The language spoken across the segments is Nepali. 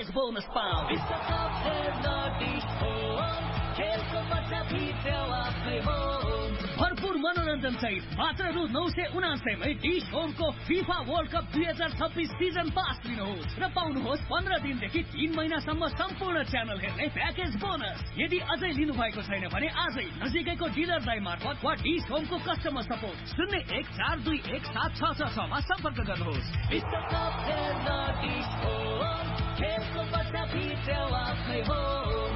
प्याकेज बोनस पाऊ। विश्वकप हेर्न डिश होम, खेलको मजा भित्र आफ्नै होम। भरपूर मनोरञ्जन सहित मात्र रु 979 मै dish होमको FIFA world cup 2026 season pass लिनुहोस् र पाउनुहोस् 15 दिनदेखि 3 महिनासम्म सम्पूर्ण च्यानल हेर्ने प्याकेज बोनस। यदि अझै लिनु भएको छैन भने आजै नजिकैको डिलर दाइ मार्फत वा डिश होमको कस्टमर सपोर्ट 01421766 मा सम्पर्क गर्नुहोस्। विश्वकप हेर्न डिश होम, खेलको मजा भित्र आफ्नै होम।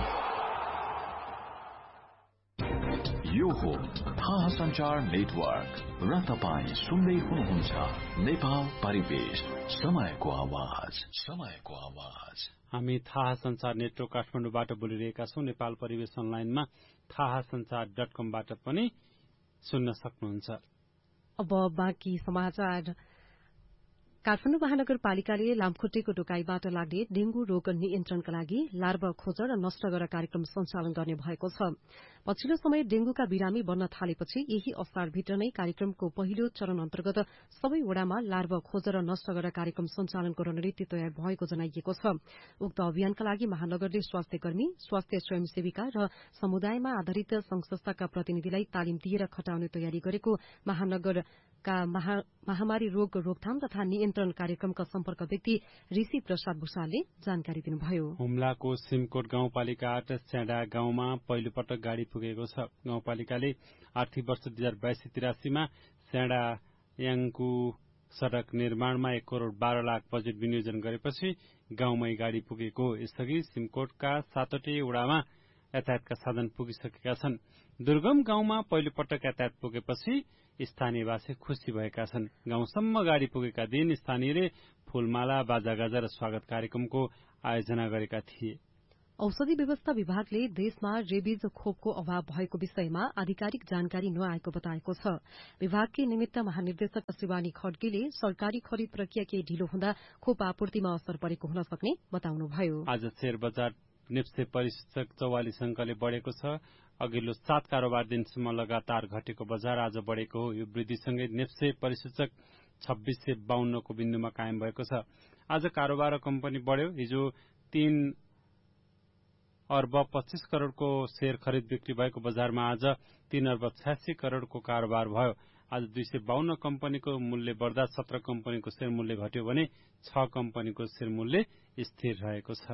यो हो थाहा सञ्चार नेटवर्क र तपाईं सुन्दै हुनुहुन्छ नेपाल परिवेश, समयको आवाज, समयको आवाज। हामी थाहा सञ्चार नेटवर्क काठमाडौँबाट बोलिरहेका छौं। नेपाल परिवेश अनलाइनमा थाहासञ्चार.com बाट पनि सुन्न सक्नुहुन्छ। अब बाँकी समाचार। काठमाडौँ महानगरपालिकाले लामखुट्टेको टोकाईबाट लाग्ने डेंगू रोग नियन्त्रणका लागि लार्वा खोज र नष्ट गर कार्यक्रम सञ्चालन गर्ने भएको छ। पछिल्लो समय डेंगूका बिरामी बढ्न थालेपछि यही असारभित्र नै कार्यक्रमको पहिलो चरण अन्तर्गत सबै वडामा लार्वा खोज र नष्ट गर कार्यक्रम सञ्चालनको रणनीति तयार भएको जनाइएको छ। उक्त अभियानका लागि महानगरले स्वास्थ्य कर्मी, स्वास्थ्य स्वयंसेविका र समुदायमा आधारित संघ संस्थाका प्रतिनिधिलाई तालिम दिएर खटाउने तयारी गरेको महानगरका महामारी रोग रोकथाम तथा नियन्त्रण कार्यक्रमका सम्पर्क व्यक्ति ऋषि प्रसाद भूषालले जानकारी दिनुभयो। हुम्लाको सिमकोट गाउँपालिका 8 स्याडा गाउँमा पहिलो पटक गाड़ी पुगेको छ। गाउँपालिकाले आर्थिक वर्ष 2082-83 मा स्याडा याङकु सड़क निर्माणमा 1 करोड़ 12 लाख बजेट विनियोजन गरेपछि गाउँमै गाड़ी पुगेको। यसअघि सिमकोटका 7वटै वडामा यातायातका साधन पुगिसकेका छन्। दुर्गम गाउँमा पहिलो पटक यातायात पुगेपछि स्थानीयवासी खुशी भएका छन्। गाउँसम्म गाड़ी पुगेका दिन स्थानीयले फूलमाला, बाजागाजा र स्वागत कार्यक्रमको आयोजना गरेका थिए। औषधि व्यवस्था विभागले देशमा रेबिज खोपको अभाव भएको विषयमा आधिकारिक जानकारी नआएको बताएको छ। विभागकी निमित्त महानिर्देशक शिवानी खड्गीले सरकारी खरिद प्रक्रिया केही ढिलो हुँदा खोप आपूर्तिमा असर परेको हुन सक्ने बताउनुभयो। आज शेयर बजार नेप्से परिसूचक 44 अंकले बढ़ेको छ। अघिल्लो 7 कारोबार दिनसम्म लगातार घटेको बजार आज बढ़ेको हो। यो वृद्धिसँगै नेप्से परिसूचक 2652 को बिन्दुमा कायम भएको छ। आज कारोबार कम्पनी बढ़्यो। हिजो 3 अर्ब 25 करोड़को शेयर खरिद बिक्री भएको बजारमा आज 3 अर्ब 86 करोड़को कारोबार भयो। आज 252 कम्पनीको मूल्य बढ़दा 17 कम्पनीको शेयर मूल्य घट्यो भने 6 कम्पनीको शेयर मूल्य स्थिर रहेको छ।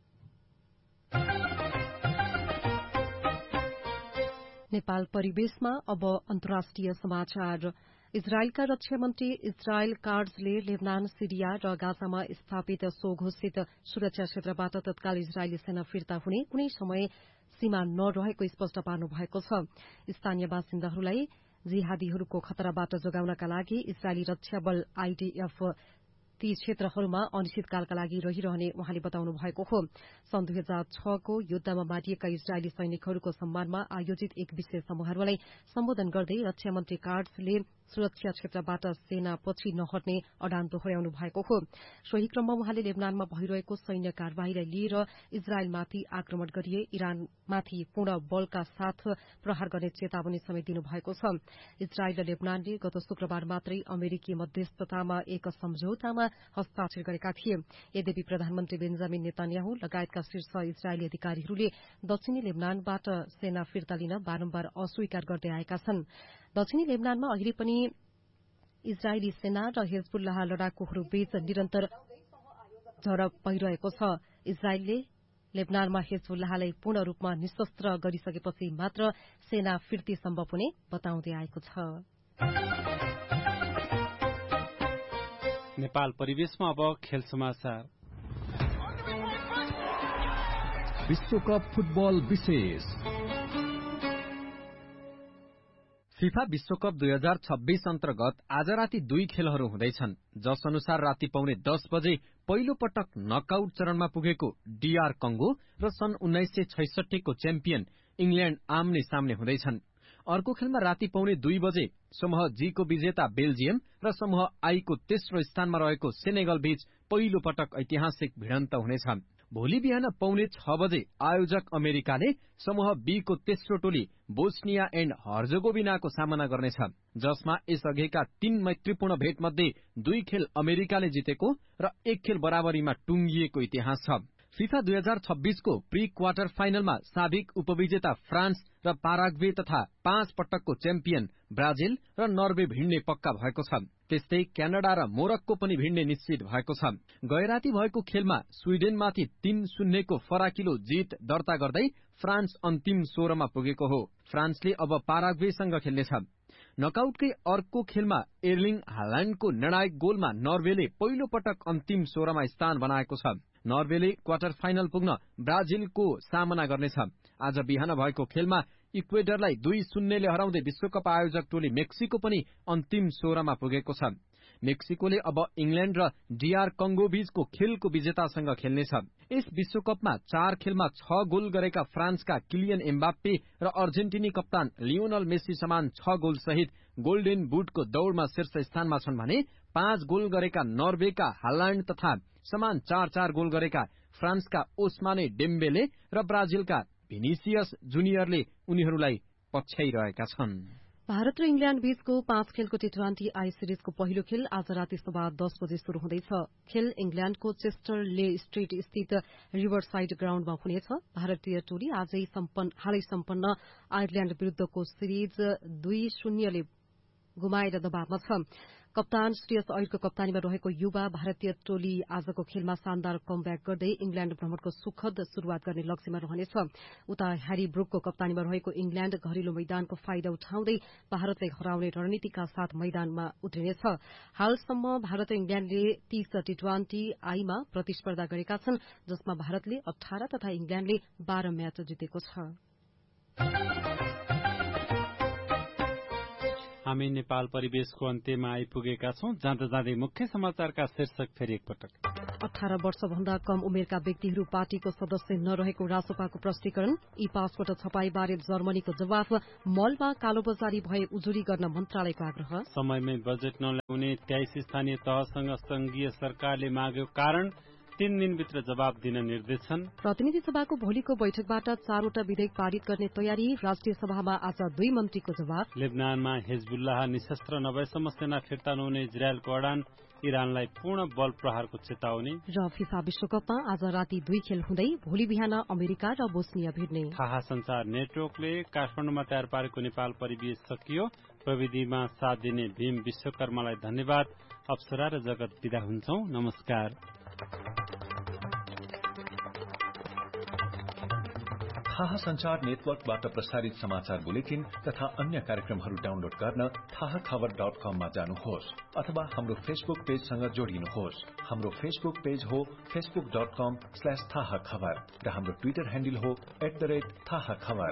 नेपाल परिवेशमा अब अन्तर्राष्ट्रिय समाचार। इजरायलका रक्षा मन्त्री इजरायल काट्जले लेबनान, सिरिया र गाजामा स्थापित स्वघोषित सुरक्षा क्षेत्रबाट तत्काल इजरायली सेना फिर्ता हुने कुनै समय सीमा नरहेको स्पष्ट पार्नु भएको छ। स्थानीय बासिन्दाहरूलाई जिहादीहरूको खतराबाट जोगाउनका लागि इजरायली रक्षा बल आईडीएफ ती क्षेत्रहरूमा अनिश्चितकालका लागि रहिरहने उहाँले बताउनु भएको हो। सन् 2006 को युद्धमा मारिएका इजरायली सैनिकहरूको सम्मानमा आयोजित एक विशेष समारोहलाई सम्बोधन गर्दै रक्षा मन्त्री काट्जले सुरक्षा क्षेत्रबाट सेना पछि नहट्ने अडान दोहोर्याउनु भएको हो। सोही क्रममा उहाँले लेबनानमा भइरहेको सैन्य कार्यवाहीलाई लिएर इजरायलमाथि आक्रमण गरिए इरानमाथि पूर्ण बलका साथ प्रहार गर्ने चेतावनी समेत दिनुभएको छ। इजरायल र लेबनानले गत शुक्रबार मात्रै अमेरिकी मध्यस्थतामा एक सम्झौतामा हस्ताक्षर गरेका थिए। यद्यपि प्रधानमन्त्री बेन्जामिन नेतान्याहु लगायतका शीर्ष इजरायली अधिकारीहरूले दक्षिणी लेबनानबाट सेना फिर्ता लिन बारम्बार अस्वीकार गर्दै आएका छन्। दक्षिणी लेबनानमा अहिले पनि इजरायली सेना र हिजबुल्लाह लडाकुहरू बीच निरन्तर झडप भइरहेको छ। इजरायलले लेबनानमा हिजबुल्लाहलाई पूर्ण रूपमा निशस्त्र गरिसकेपछि मात्र सेना फिर्ती सम्भव हुने बताउँदै आएको छ। नेपाल परिवेशमा अब खेल समाचार। विश्वकप फुटबल विशेष। फिफा विश्वकप 2026 अन्तर्गत आज राति 2 खेलहरू हुँदैछन्, जस अनुसार राति पौने 10 बजे पहिलो पटक नकआउट चरणमा पुगेको डीआर कंगो र सन् 1966 को च्याम्पियन इंग्ल्याण्ड आम्ने सामने हुँदैछन्। अर्को खेलमा राति पौने 2 बजे समूह जी को विजेता बेल्जियम र समूह आई को तेस्रो स्थानमा रहेको सेनेगल बीच पहिलो पटक ऐतिहासिक भिडन्त हुनेछ। भोलि बिहान पौने 6 बजे आयोजक अमेरिकाले समूह बी को तेस्रो टोली बोस्निया एण्ड हर्जगोभिनाको सामना गर्नेछ, जसमा यसअघिका 3 मैत्रीपूर्ण भेट मध्ये 2 खेल अमेरिकाले जितेको र 1 खेल बराबरीमा टुंगिएको इतिहास छ। फिफा 2026 को प्री क्वार्टर फाइनलमा साबिक उपविजेता फ्रान्स र पाराग्वे तथा 5 पटकको च्याम्पियन ब्राजिल र नर्वे भिड्ने पक्का भएको छ। त्यस्तै क्यानाडा र मोरक्को पनि भिड्ने निश्चित भएको छ। गैराती भएको खेलमा स्विडेनमाथि 3-0 को फराकिलो जित दर्ता गर्दै फ्रान्स अन्तिम 16 मा पुगेको हो। फ्रान्सले अब पाराग्वेसँग खेल्नेछ। नकआउटकै अर्को खेलमा एर्लिङ हाल्यान्डको निर्णायक गोलमा नर्वेले पहिलो पटक अन्तिम 16 मा स्थान बनाएको छ। नर्वेले क्वार्टर फाइनल पुग्न ब्राजिलको सामना गर्नेछ। आज बिहान भएको खेलमा इक्वेडरलाई 2-0 ले हराउँदै विश्वकप आयोजक टोली मेक्सिको पनि अन्तिम 16 मा पुगेको छ। मेक्सिकोले अब इंग्ल्याण्ड र डीआर कंगो बीचको खेलको विजेतासँग खेल्नेछ। यस विश्वकपमा 4 खेलमा 6 गोल गरेका फ्रान्सका किलियन एम्बाप्पे र अर्जेन्टिनी कप्तान लियोनल मेसी समान 6 गोल सहित गोल्डन बुटको दौड़मा शीर्ष स्थानमा छन् भने 5 गोल गरेका नर्वेका हाल्यान्ड तथा समान 4-4 गोल गरेका फ्रान्सका ओस्माने डेम्बेले र ब्राजिलका भिनिसियस जुनियरले उनीहरूलाई पछ्याइरहेका छन्। भारत र इंग्ल्याण्ड बीचको 5 खेलको टी20 आई सिरिजको पहिलो खेल आज राति सभा 10 बजे शुरू हुँदैछ। खेल इंग्ल्याण्डको चेस्टर ले स्ट्रीट स्थित रिभरसाइड ग्राउण्डमा हुनेछ। भारतीय टोली हालै सम्पन्न आयरल्याण्ड विरूद्धको सिरिज 2-0 ले गुमाएर दबावमा छ। कप्तान श्रेयस अय्यरको कप्तानीमा रहेको युवा भारतीय टोली आजको खेलमा शानदार कमब्याक गर्दै इंग्ल्याण्ड भ्रमणको सुखद शुरूआत गर्ने लक्ष्यमा रहनेछ। उता ह्यारी ब्रुकको कप्तानीमा रहेको इंग्ल्याण्ड घरेलु मैदानको फाइदा उठाउँदै भारतलाई हराउने रणनीतिका साथ मैदानमा उत्रिनेछ। हालसम्म भारत र इंग्ल्याण्डले 30 टी20 आईमा प्रतिस्पर्धा गरेका छन्, जसमा भारतले 18 तथा इंग्ल्याण्डले 12 म्याच जितेको छ। हामी नेपाल परिवेशको अन्त्यमा आइपुगेका छौं। जाँदा जाँदै मुख्य समाचारका शीर्षक फेरि एकपटक। 18 वर्षभन्दा कम उमेरका व्यक्तिहरू पार्टीको सदस्य नरहेको रासोपाको प्रष्टीकरण। ई पासपोर्ट छपाईबारे जर्मनीको जवाफ। मलमा कालोबजारी भए उजुरी गर्न मन्त्रालयको आग्रह। समयमै बजेट नल्याउने 23 स्थानीय तहसँग संघीय सरकारले माग्यो कारण। 3 दिनभित्र जवाब दिन निर्देशन। प्रतिनिधि सभाको भोलिको बैठकबाट 4वटा विधेयक पारित गर्ने तयारी। राष्ट्रिय सभामा आज 2 मन्त्रीको जवाब। लेबनानमा हिजबुल्लाह निशस्त्र नभएसम्म सेना फिर्ता नहुने इजरायलको अडान। इरानलाई पूर्ण बल प्रहारको चेतावनी। र फिफा विश्वकपमा आज राति 2 खेल हुँदै भोलि बिहान अमेरिका र बोस्निया भिड्ने। थाहा संचार नेटवर्कले काठमाडौँमा तयार पारेको नेपाल परिवेश सकियो। प्रविधिमा साथ दिने भीम विश्वकर्मालाई धन्यवाद। अप्सरा र जगत बिदा हुन्छौं। नमस्कार। थाहा संचार नेटवर्कबाट प्रसारित समाचार बुलेटिन तथा अन्य कार्यक्रमहरू डाउनलोड गर्न थाहाखबर.com मा जानुहोस् अथवा हाम्रो फेसबुक पेजसँग जोडिनुहोस्। हाम्रो फेसबुक पेज हो facebook.com/थाहाखबर र हाम्रो ट्विटर ह्यान्डल हो @थाहाखबर।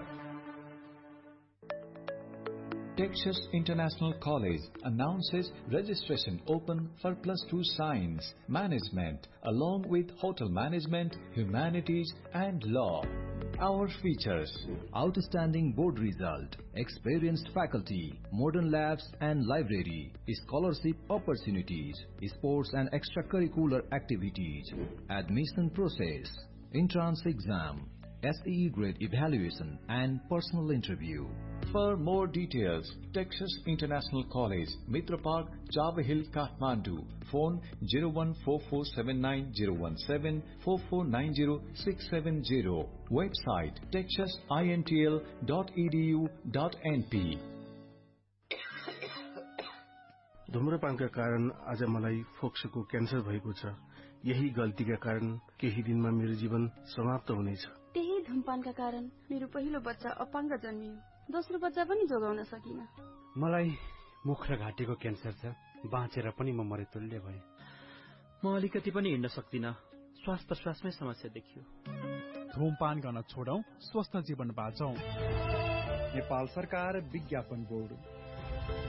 Texas International College announces registration open for +2 Science, Management, along with Hotel Management, Humanities, and Law. Our features: outstanding board result, experienced faculty, modern labs and library, scholarship opportunities, sports and extracurricular activities, admission process, entrance exam, SEE grade evaluation, and personal interview. For more details, Texas International College, Mitra Park, Java Hill, Kathmandu. Phone 0144790117 4490 Website texasintl.edu.np. धूम्रपानका कारण आज मलाई फोक्सोको क्यान्सर भएको छ। यही गल्तीका कारण केही दिनमा मेरो जीवन समाप्त हुनेछ। त्यही धूमपानका कारण मेरो पहिलो बच्चा अपाङ्ग जन्मियो। दोस्रो बच्चा पनि जोगाउन सकिन। मलाई मुख र घाँटीको क्यान्सर छ। बाँचेर पनि म मरेतुल्य भएँ। म अलिकति पनि हिँड्न सक्दिन। श्वास प्रश्वासमै समस्या देखियो। धूमपान गर्न छोडौं, स्वस्थ जीवन बाँचौं। नेपाल सरकार विज्ञापन बोर्ड।